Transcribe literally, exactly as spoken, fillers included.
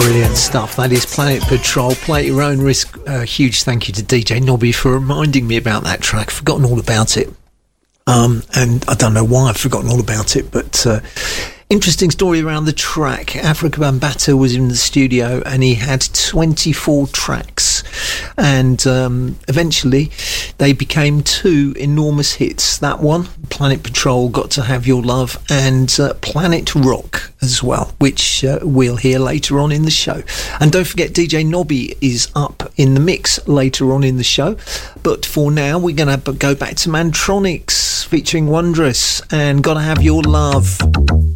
Brilliant stuff. That is Planet Patrol. Play at your own risk. A uh, huge thank you to D J Nobby for reminding me about that track. I've forgotten all about it. Um, and I don't know why I've forgotten all about it, but uh, interesting story around the track. Afrika Bambaataa was in the studio and he had twenty-four tracks, and um, eventually they became two enormous hits. That one, Planet Patrol, Got to Have Your Love, and uh, Planet Rock as well, which uh, we'll hear later on in the show. And don't forget, D J Nobby is up in the mix later on in the show. But for now, we're going to go back to Mantronix featuring Wondrous and Gotta Have Your Love.